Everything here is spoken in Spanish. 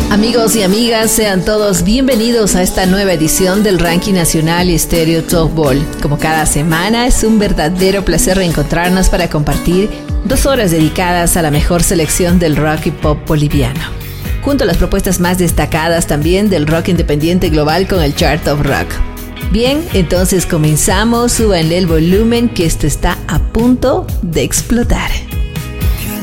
Amigos y amigas, sean todos bienvenidos a esta nueva edición del Ranking Nacional y Stereo Top Ball. Como cada semana, es un verdadero placer reencontrarnos para compartir 2 horas dedicadas a la mejor selección del rock y pop boliviano, junto a las propuestas más destacadas también del rock independiente global con el Chart of Rock. Bien, entonces comenzamos, súbanle el volumen que esto está a punto de explotar.